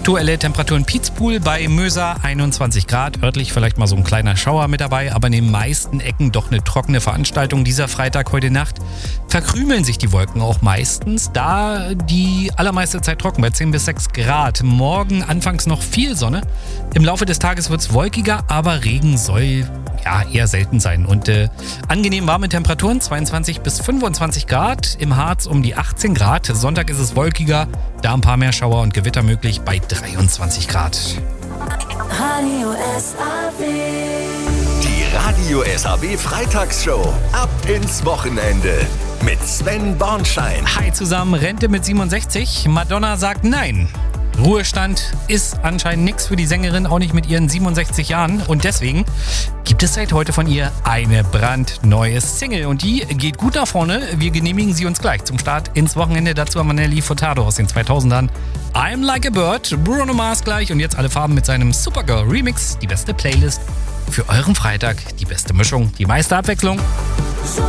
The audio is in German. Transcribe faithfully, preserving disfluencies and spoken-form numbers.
Aktuelle Temperatur in Pietspool bei Möser einundzwanzig Grad. Örtlich vielleicht mal so ein kleiner Schauer mit dabei, aber in den meisten Ecken doch eine trockene Veranstaltung. Dieser Freitag, heute Nacht, verkrümeln sich die Wolken auch meistens, da die allermeiste Zeit trocken bei zehn bis sechs Grad. Morgen anfangs noch viel Sonne. Im Laufe des Tages wird es wolkiger, aber Regen soll ja eher selten sein. Und äh, angenehm warme Temperaturen, zweiundzwanzig bis fünfundzwanzig Grad. Im Harz um die achtzehn Grad. Sonntag ist es wolkiger, da ein paar mehr Schauer und Gewitter möglich bei dreiundzwanzig Grad. Radio S A W. Die Radio S A W Freitagsshow. Ab ins Wochenende. Mit Sven Bornschein. Hi zusammen, Rente mit siebenundsechzig. Madonna sagt nein. Ruhestand ist anscheinend nichts für die Sängerin, auch nicht mit ihren siebenundsechzig Jahren. Und deswegen gibt es seit heute von ihr eine brandneue Single. Und die geht gut nach vorne. Wir genehmigen sie uns gleich zum Start ins Wochenende. Dazu haben wir Nelly Furtado aus den zweitausendern. I'm Like a Bird, Bruno Mars gleich. Und jetzt alle Farben mit seinem Supergirl Remix. Die beste Playlist für euren Freitag. Die beste Mischung, die meiste Abwechslung.